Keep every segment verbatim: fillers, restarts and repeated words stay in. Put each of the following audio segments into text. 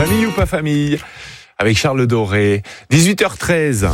Famille ou pas famille, avec Charles Doré, dix-huit heures treize.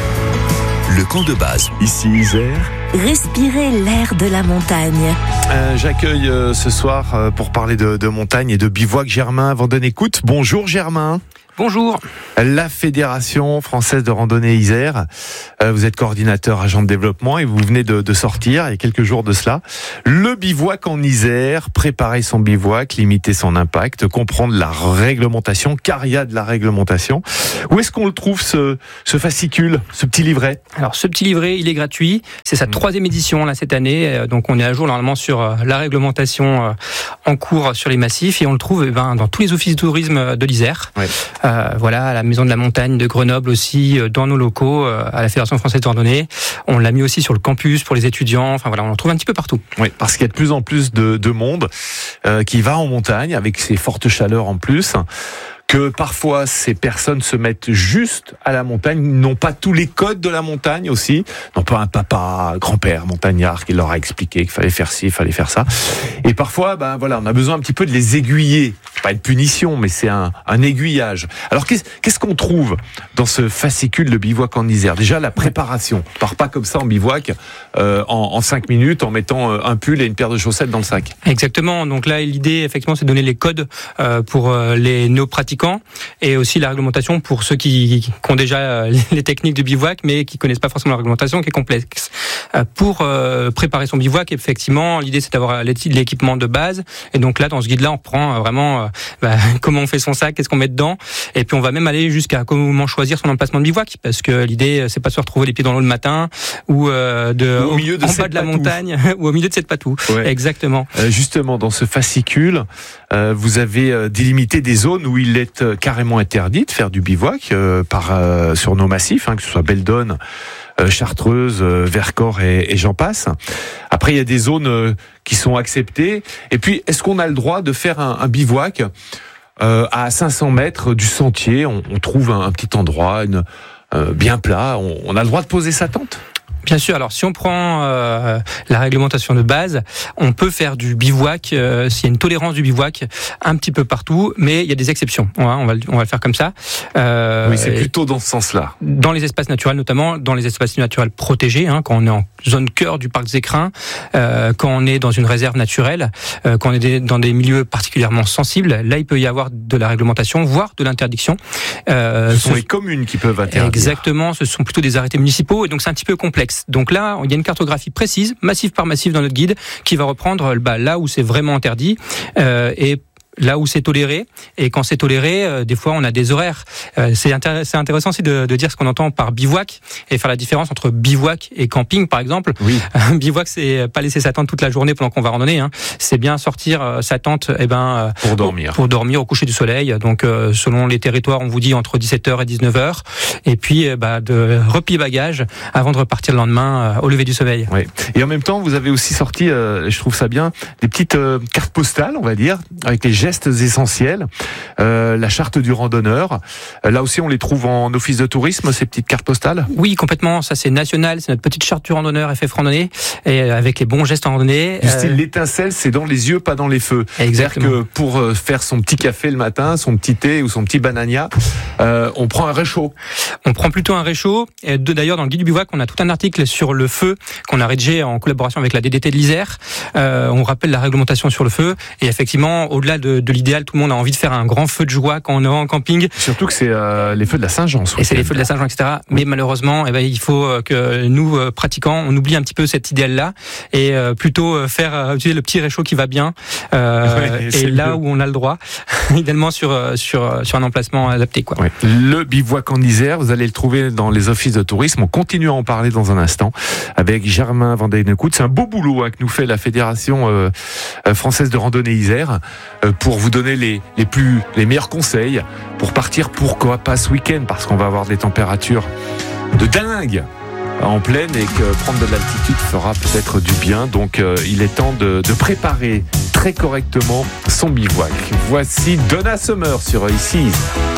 Le camp de base, ici Isère. Respirez l'air de la montagne. Euh, j'accueille euh, ce soir euh, pour parler de, de montagne et de bivouac Germain Vandenécoute. Bonjour Germain. Bonjour. La Fédération Française de Randonnée Isère. Euh, vous êtes coordinateur agent de développement et vous venez de, de sortir, il y a quelques jours de cela, le bivouac en Isère, préparer son bivouac, limiter son impact, comprendre la réglementation, car il y a de la réglementation. Où est-ce qu'on le trouve ce, ce fascicule, ce petit livret ? Alors ce petit livret, il est gratuit. C'est sa mmh. troisième édition là cette année. Donc on est à jour normalement sur la réglementation en cours sur les massifs et on le trouve eh ben, dans tous les offices de tourisme de l'Isère. Ouais. Euh, voilà, à la Maison de la Montagne de Grenoble aussi, euh, dans nos locaux, euh, à la Fédération Française de Randonnée. On l'a mis aussi sur le campus pour les étudiants. Enfin voilà, on en trouve un petit peu partout. Oui, parce qu'il y a de plus en plus de, de monde euh, qui va en montagne avec ces fortes chaleurs en plus. Que parfois ces personnes se mettent juste à la montagne, n'ont pas tous les codes de la montagne aussi, n'ont pas un papa, grand-père montagnard qui leur a expliqué qu'il fallait faire ci, il fallait faire ça. Et parfois, ben voilà, on a besoin un petit peu de les aiguiller. Pas une punition, mais c'est un, un aiguillage. Alors qu'est-ce, qu'est-ce qu'on trouve dans ce fascicule de bivouac en Isère ? Déjà la préparation. On part pas comme ça en bivouac euh, en, en cinq minutes en mettant un pull et une paire de chaussettes dans le sac. Exactement. Donc là, l'idée effectivement, c'est de donner les codes euh, pour euh, les néo-pratiquants. Et aussi la réglementation pour ceux qui, qui ont déjà les techniques du bivouac mais qui connaissent pas forcément la réglementation qui est complexe. Pour euh, préparer son bivouac, effectivement, l'idée c'est d'avoir l'équipement de base. Et donc là, dans ce guide-là, on prend vraiment euh, bah, comment on fait son sac, qu'est-ce qu'on met dedans. Et puis on va même aller jusqu'à comment choisir son emplacement de bivouac, parce que l'idée c'est pas de se retrouver les pieds dans l'eau le matin ou euh, de, ou au milieu de en bas de la patou. montagne ou au milieu de cette patou. Ouais. Exactement. Euh, justement, dans ce fascicule, euh, vous avez euh, délimité des zones où il est carrément interdit de faire du bivouac euh, par, euh, sur nos massifs, hein, que ce soit Belledonne, euh, Chartreuse, euh, Vercors et, et j'en passe. Après, il y a des zones euh, qui sont acceptées. Et puis, est-ce qu'on a le droit de faire un, un bivouac euh, à cinq cents mètres du sentier ? On, on trouve un, un petit endroit une, euh, bien plat. On, on a le droit de poser sa tente ? Bien sûr. Alors, si on prend euh, la réglementation de base, on peut faire du bivouac. Euh, s'il y a une tolérance du bivouac, un petit peu partout, mais il y a des exceptions. Ouais, on va, on va le faire comme ça. Euh, oui, c'est plutôt dans ce sens-là. Dans les espaces naturels, notamment dans les espaces naturels protégés, hein, quand on est en zone cœur du parc des Écrins, euh, quand on est dans une réserve naturelle, euh, quand on est des, dans des milieux particulièrement sensibles, là, il peut y avoir de la réglementation, voire de l'interdiction. Euh, ce sont ce, les communes qui peuvent interdire. Exactement. Ce sont plutôt des arrêtés municipaux, et donc c'est un petit peu complexe. Donc là, il y a une cartographie précise, massif par massif dans notre guide, qui va reprendre bah, là où c'est vraiment interdit euh, et là où c'est toléré. Et quand c'est toléré, euh, des fois on a des horaires. Euh, c'est, intér- c'est intéressant aussi de, de dire ce qu'on entend par bivouac et faire la différence entre bivouac et camping, par exemple. Oui. Euh, bivouac, c'est pas laisser sa tente toute la journée pendant qu'on va randonner. Hein. C'est bien sortir euh, sa tente, eh ben euh, pour dormir, pour, pour dormir au coucher du soleil. Donc euh, selon les territoires, on vous dit entre dix-sept heures et dix-neuf heures. Et puis euh, bah, de replier bagages avant de repartir le lendemain euh, au lever du soleil. Oui. Et en même temps, vous avez aussi sorti, euh, je trouve ça bien, des petites euh, cartes postales, on va dire, avec les gestes essentiels, euh, la charte du randonneur. Euh, là aussi, on les trouve en office de tourisme, ces petites cartes postales ? Oui, complètement. Ça, c'est national. C'est notre petite charte du randonneur F F Randonnée, et avec les bons gestes en randonnée. Du style, euh... l'étincelle, c'est dans les yeux, pas dans les feux. Exactement. C'est-à-dire que pour euh, faire son petit café le matin, son petit thé ou son petit banania, euh, on prend un réchaud. On prend plutôt un réchaud. Et de, d'ailleurs, dans le guide du bivouac, on a tout un article sur le feu qu'on a rédigé en collaboration avec la D D T de l'Isère. Euh, on rappelle la réglementation sur le feu. Et effectivement, au-delà de, de l'idéal, tout le monde a envie de faire un grand feu de joie quand on est en camping. Surtout que c'est euh, les feux de la Saint-Jean. Et c'est les feux de la Saint-Jean, et cetera. Oui. Mais malheureusement, eh ben, il faut que nous, euh, pratiquants, on oublie un petit peu cet idéal-là et euh, plutôt faire euh, le petit réchaud qui va bien. Euh, ouais, et là mieux. Où on a le droit, idéalement sur sur sur un emplacement adapté, quoi. Ouais. Le bivouac en Isère, vous allez le trouver dans les offices de tourisme. On continue à en parler dans un instant avec Germain Vandenécoute. C'est un beau boulot hein, que nous fait la Fédération euh, française de randonnée Isère euh, pour vous donner les les plus les meilleurs conseils pour partir, pourquoi pas ce week-end, parce qu'on va avoir des températures de dingue en pleine et que prendre de l'altitude fera peut-être du bien. Donc euh, il est temps de, de préparer très correctement son bivouac. Voici Donna Summer sur Ici.